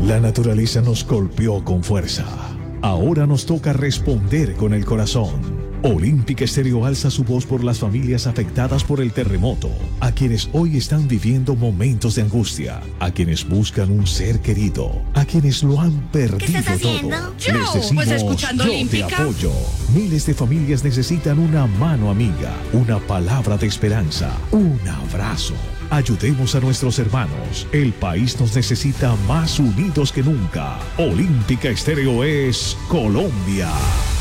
La naturaleza nos golpeó con fuerza. Ahora nos toca responder con el corazón. Olímpica Estéreo alza su voz por las familias afectadas por el terremoto, a quienes hoy están viviendo momentos de angustia, a quienes buscan un ser querido, a quienes lo han perdido todo. Les decimos, escuchando yo te Olímpica. apoyo. Miles de familias necesitan una mano amiga, una palabra de esperanza, un abrazo. Ayudemos a nuestros hermanos. El país nos necesita más unidos que nunca. Olímpica Estéreo es Colombia.